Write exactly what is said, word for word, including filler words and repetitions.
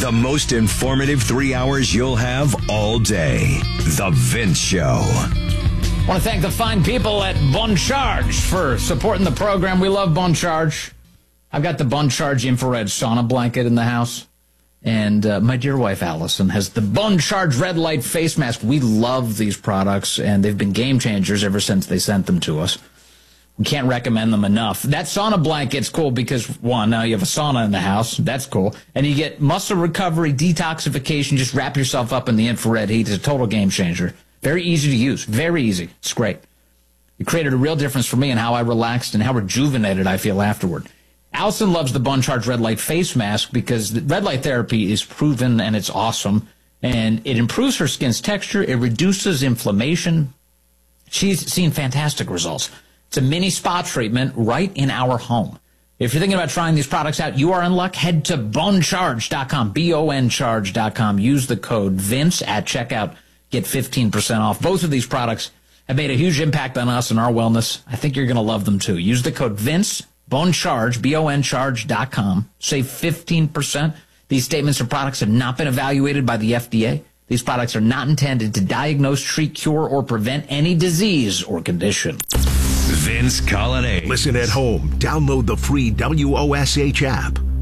The most informative three hours you'll have all day. The Vince Show. I want to thank the fine people at Bon Charge for supporting the program. We love Bon Charge. I've got the Bon Charge infrared sauna blanket in the house. And uh, my dear wife, Allison, has the Bon Charge red light face mask. We love these products, and they've been game changers ever since they sent them to us. We can't recommend them enough. That sauna blanket's cool because, one, now you have a sauna in the house. That's cool. And you get muscle recovery, detoxification. Just wrap yourself up in the infrared heat. It's a total game changer. Very easy to use. Very easy. It's great. It created a real difference for me in how I relaxed and how rejuvenated I feel afterward. Allison loves the Bon Charge red light face mask because the red light therapy is proven and it's awesome. And it improves her skin's texture. It reduces inflammation. She's seen fantastic results. It's a mini spa treatment right in our home. If you're thinking about trying these products out, you are in luck. Head to bon charge dot com, B O N charge dot com. Use the code Vince at checkout. Get fifteen percent off. Both of these products have made a huge impact on us and our wellness. I think you're going to love them too. Use the code Vince, BonCharge, B O N charge dot com. Save fifteen percent. These statements or products have not been evaluated by the F D A. These products are not intended to diagnose, treat, cure, or prevent any disease or condition. Vince Colonnade. Listen at home. Download the free W O S H app.